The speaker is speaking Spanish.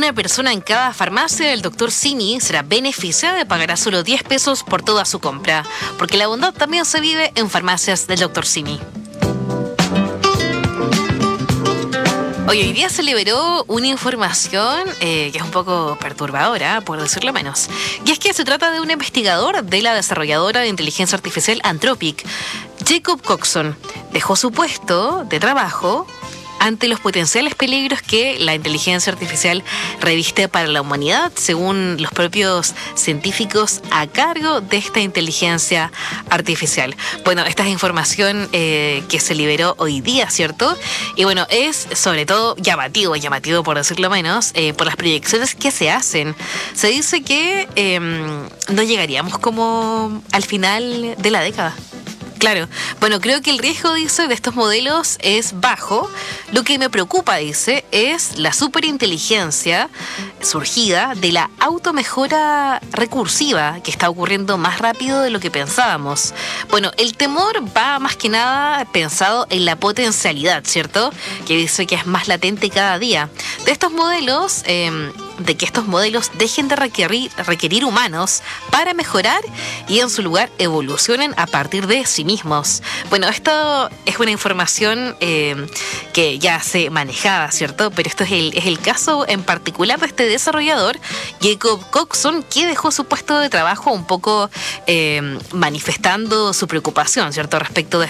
una persona en cada farmacia del Dr. Simi será beneficiada y pagará solo 10 pesos por toda su compra, porque la bondad también se vive en farmacias del Dr. Simi. Hoy día se liberó una información que es un poco perturbadora, por decirlo menos. Y es que se trata de un investigador de la desarrolladora de inteligencia artificial Anthropic. Jacob Coxon dejó su puesto de trabajo ante los potenciales peligros que la inteligencia artificial reviste para la humanidad, según los propios científicos a cargo de esta inteligencia artificial. Bueno, esta es información que se liberó hoy día, ¿cierto? Y bueno, es sobre todo llamativo por decirlo menos, por las proyecciones que se hacen. Se dice que no llegaríamos como al final de la década. Claro. Bueno, creo que el riesgo, dice, de estos modelos es bajo. Lo que me preocupa, dice, es la superinteligencia surgida de la automejora recursiva que está ocurriendo más rápido de lo que pensábamos. Bueno, el temor va más que nada pensado en la potencialidad, ¿cierto? Que dice que es más latente cada día. De estos modelos, de que estos modelos dejen de requerir humanos para mejorar y en su lugar evolucionen a partir de sí mismos. Bueno, esto es una información que ya se manejaba, ¿cierto? Pero esto es el caso en particular de este desarrollador, Jacob Coxon, que dejó su puesto de trabajo un poco manifestando su preocupación, ¿cierto? Respecto de